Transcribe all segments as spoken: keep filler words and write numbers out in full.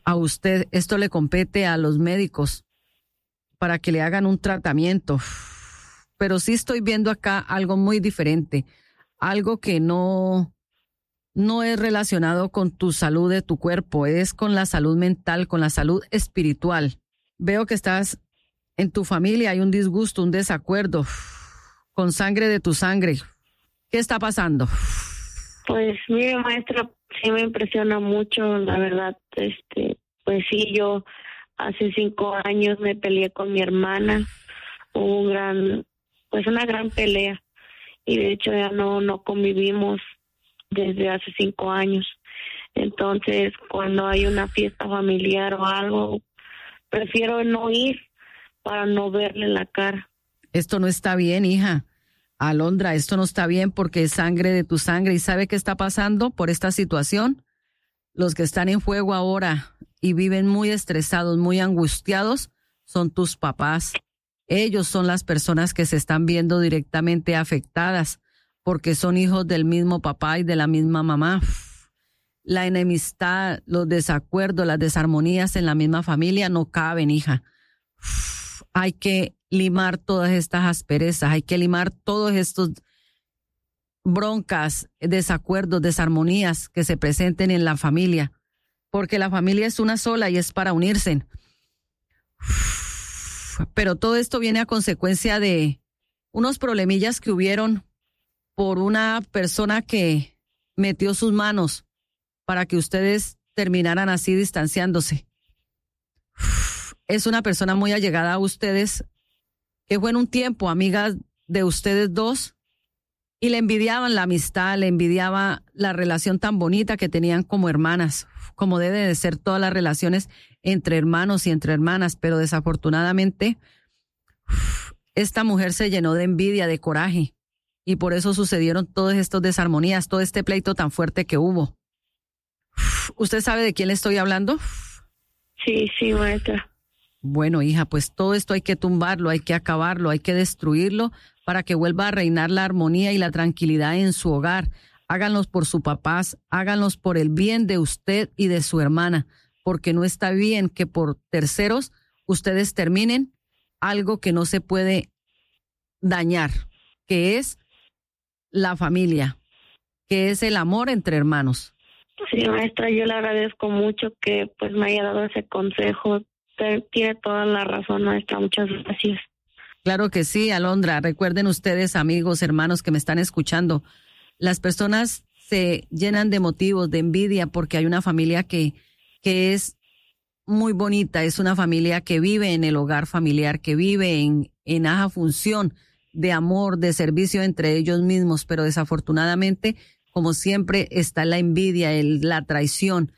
a usted, esto le compete a los médicos para que le hagan un tratamiento. Pero sí estoy viendo acá algo muy diferente, algo que no, no es relacionado con tu salud de tu cuerpo, es con la salud mental, con la salud espiritual. Veo que estás en tu familia, hay un disgusto, un desacuerdo, con sangre de tu sangre. ¿Qué está pasando? Pues mire, maestra, sí me impresiona mucho, la verdad. Este, pues sí, yo hace cinco años me peleé con mi hermana, hubo un gran, pues una gran pelea, y de hecho ya no, no convivimos desde hace cinco años. Entonces, cuando hay una fiesta familiar o algo, prefiero no ir para no verle la cara. Esto no está bien, hija. Alondra, esto no está bien porque es sangre de tu sangre. ¿Y sabe qué está pasando por esta situación? Los que están en fuego ahora y viven muy estresados, muy angustiados, son tus papás. Ellos son las personas que se están viendo directamente afectadas porque son hijos del mismo papá y de la misma mamá. La enemistad, los desacuerdos, las desarmonías en la misma familia no caben, hija. Hay que limar todas estas asperezas, hay que limar todos estos broncas, desacuerdos, desarmonías que se presenten en la familia, porque la familia es una sola y es para unirse. Pero todo esto viene a consecuencia de unos problemillas que hubieron por una persona que metió sus manos para que ustedes terminaran así distanciándose. Es una persona muy allegada a ustedes, que fue en un tiempo amiga de ustedes dos, y le envidiaban la amistad, le envidiaba la relación tan bonita que tenían como hermanas, como deben de ser todas las relaciones entre hermanos y entre hermanas, pero desafortunadamente esta mujer se llenó de envidia, de coraje, y por eso sucedieron todas estas desarmonías, todo este pleito tan fuerte que hubo. ¿Usted sabe de quién le estoy hablando? Sí, sí, maestra. Bueno, hija, pues todo esto hay que tumbarlo, hay que acabarlo, hay que destruirlo para que vuelva a reinar la armonía y la tranquilidad en su hogar. Háganlos por sus papás, háganlos por el bien de usted y de su hermana, porque no está bien que por terceros ustedes terminen algo que no se puede dañar, que es la familia, que es el amor entre hermanos. Sí, maestra, yo le agradezco mucho que pues me haya dado ese consejo. Tiene toda la razón, maestra. Muchas gracias. Claro que sí, Alondra. Recuerden ustedes, amigos, hermanos que me están escuchando, las personas se llenan de motivos, de envidia, porque hay una familia que, que es muy bonita, es una familia que vive en el hogar familiar, que vive en, en aja función de amor, de servicio entre ellos mismos, pero desafortunadamente, como siempre, está la envidia, el, la traición.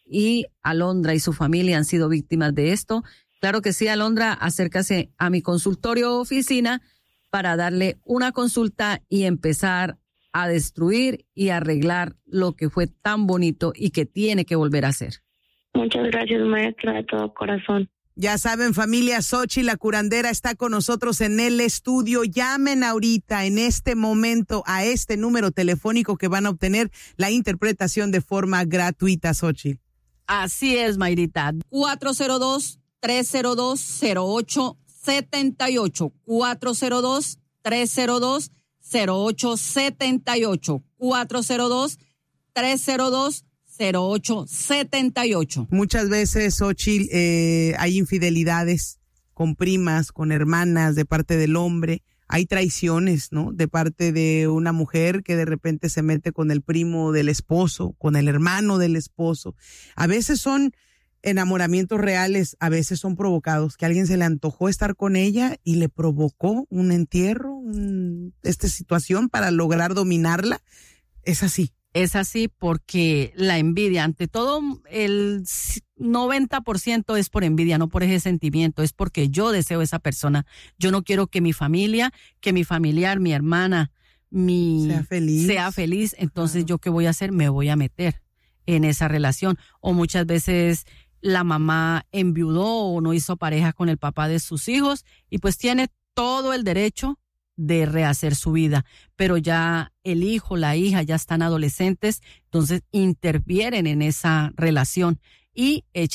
Y Alondra y su familia han sido víctimas de esto. Claro que sí, Alondra, acércase a mi consultorio o oficina para darle una consulta y empezar a destruir y arreglar lo que fue tan bonito y que tiene que volver a ser. Muchas gracias, maestra, de todo corazón. Ya saben, familia, Xóchitl, la curandera, está con nosotros en el estudio. Llamen ahorita, en este momento, a este número telefónico que van a obtener la interpretación de forma gratuita, Xóchitl. Así es, Mayrita. cuatro cero dos, tres cero dos, cero ocho siete ocho. cuatro cero dos, tres cero dos, cero ocho siete ocho. cuatro cero dos, tres cero dos, cero ocho siete ocho. Muchas veces, Xóchitl, eh, hay infidelidades con primas, con hermanas de parte del hombre. Hay traiciones, ¿no? De parte de una mujer que de repente se mete con el primo del esposo, con el hermano del esposo. A veces son enamoramientos reales, a veces son provocados, que a alguien se le antojó estar con ella y le provocó un entierro, un, esta situación para lograr dominarla. Es así. Es así porque la envidia, ante todo, el noventa por ciento es por envidia, no por ese sentimiento, es porque yo deseo esa persona. Yo no quiero que mi familia, que mi familiar, mi hermana, mi sea feliz. Sea feliz. Entonces, Claro. ¿yo qué voy a hacer? Me voy a meter en esa relación. O muchas veces la mamá enviudó o no hizo pareja con el papá de sus hijos y pues tiene todo el derecho de rehacer su vida, pero ya el hijo, la hija ya están adolescentes, entonces intervienen en esa relación y echan